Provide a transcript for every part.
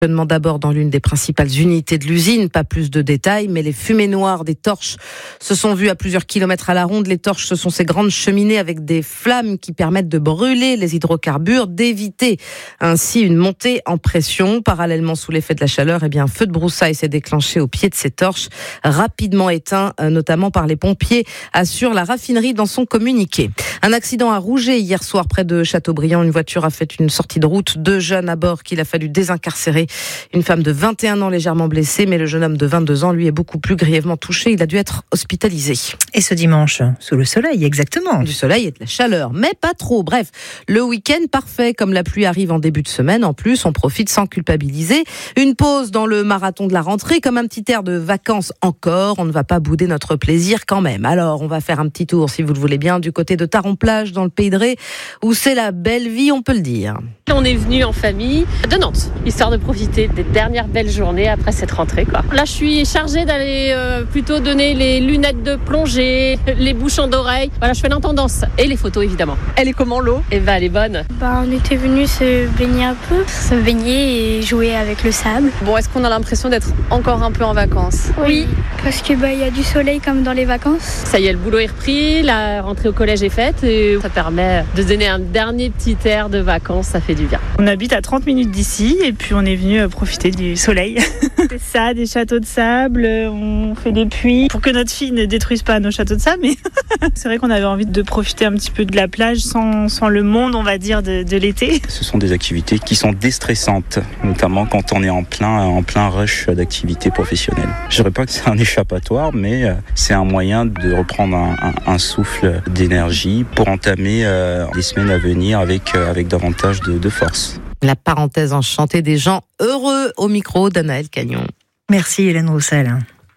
D'abord dans l'une des principales unités de l'usine, pas plus de détails, mais les fumées noires des torches se sont vues à plusieurs kilomètres à la ronde. Les torches, ce sont ces grandes cheminées avec des flammes qui permettent de brûler les hydrocarbures, d'éviter ainsi une montée en pression. Parallèlement, sous l'effet de la chaleur, un feu de broussailles s'est déclenché au pied de ces torches, rapidement éteint, notamment par les pompiers, assure la raffinerie dans son communiqué. Un accident à Rouget hier soir près de Châteaubriand. Une voiture a fait une sortie de route, 2 jeunes à bord qu'il a fallu désincarcérer. Une femme de 21 ans légèrement blessée, mais le jeune homme de 22 ans, lui, est beaucoup plus grièvement touché. Il a dû être hospitalisé. Et ce dimanche, sous le soleil, exactement. Du soleil et de la chaleur, mais pas trop. Bref, le week-end parfait, comme la pluie arrive en début de semaine. En plus, on profite sans culpabiliser. Une pause dans le marathon de la rentrée, comme un petit air de vacances encore. On ne va pas bouder notre plaisir quand même. Alors, on va faire un petit tour, si vous le voulez bien, du côté de Taron-Plage, dans le Pays de Ré, où c'est la belle vie, on peut le dire. On est venu en famille de Nantes, histoire de profiter des dernières belles journées après cette rentrée, quoi. Là, je suis chargée d'aller plutôt donner les lunettes de plongée, les bouchons d'oreilles. Voilà, je fais l'intendance. Et les photos, évidemment. Elle est comment, l'eau ? Elle est bonne. On était venus se baigner un peu, se baigner et jouer avec le sable. Bon, est-ce qu'on a l'impression d'être encore un peu en vacances ? Oui, parce que y a du soleil comme dans les vacances. Ça y est, le boulot est repris, la rentrée au collège est faite et ça permet de donner un dernier petit air de vacances, ça fait du bien. On habite à 30 minutes d'ici et puis on est venu profiter du soleil. C'est ça, des châteaux de sable, on fait des puits pour que notre fille ne détruise pas nos châteaux de sable. Mais c'est vrai qu'on avait envie de profiter un petit peu de la plage sans le monde, on va dire, de l'été. Ce sont des activités qui sont déstressantes, notamment quand on est en plein rush d'activités professionnelles. Je dirais pas que c'est un échappatoire, mais c'est un moyen de reprendre un souffle d'énergie pour entamer les semaines à venir avec davantage de force. La parenthèse enchantée des gens heureux au micro d'Anaëlle Cagnon. Merci Hélène Roussel.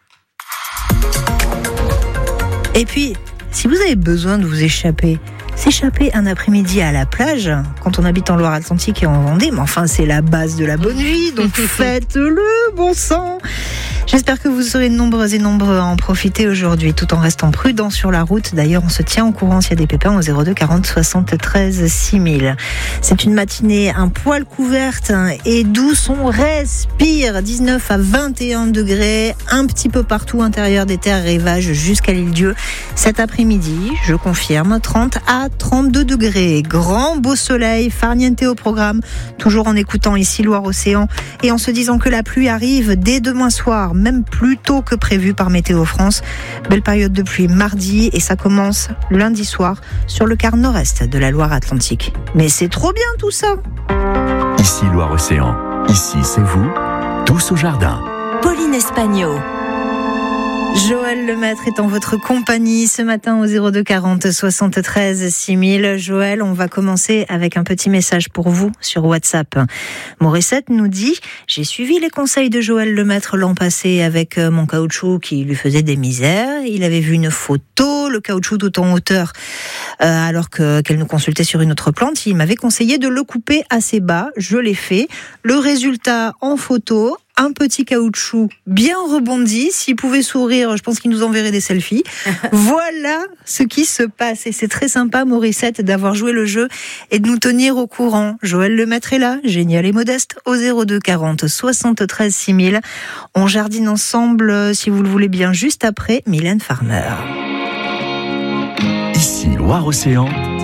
Et puis, si vous avez besoin de vous s'échapper un après-midi à la plage, quand on habite en Loire-Atlantique et en Vendée, mais enfin c'est la base de la bonne vie, donc faites-le, bon sang. J'espère que vous serez nombreux et nombreux à en profiter aujourd'hui, tout en restant prudents sur la route. D'ailleurs, on se tient au courant s'il y a des pépins au 02 40 73 6000. C'est une matinée un poil couverte et douce. On respire 19 à 21 degrés, un petit peu partout, intérieur des terres, rivage jusqu'à l'Île-Dieu. Cet après-midi, je confirme, 30 à 32 degrés. Grand beau soleil, farniente au programme, toujours en écoutant ici Loire-Océan et en se disant que la pluie arrive dès demain soir, même plus tôt que prévu par Météo France. Belle période de pluie mardi et ça commence lundi soir sur le quart nord-est de la Loire-Atlantique. Mais c'est trop bien tout ça. Ici Loire-Océan, ici c'est vous, tous au jardin. Pauline Espagno. Joël Lemaître est en votre compagnie ce matin au 02 40 73 6000. Joël, on va commencer avec un petit message pour vous sur WhatsApp. Morissette nous dit « J'ai suivi les conseils de Joël Lemaître l'an passé avec mon caoutchouc qui lui faisait des misères. Il avait vu une photo, le caoutchouc tout en hauteur, alors qu'elle nous consultait sur une autre plante. Il m'avait conseillé de le couper assez bas. Je l'ai fait. Le résultat en photo... un petit caoutchouc bien rebondi. S'il pouvait sourire, je pense qu'il nous enverrait des selfies. Voilà ce qui se passe. Et c'est très sympa, Morissette, d'avoir joué le jeu et de nous tenir au courant. Joël Lemaître est là, génial et modeste, au 02 40 73 6000. On jardine ensemble, si vous le voulez bien, juste après Mylène Farmer. Ici Loire-Océan,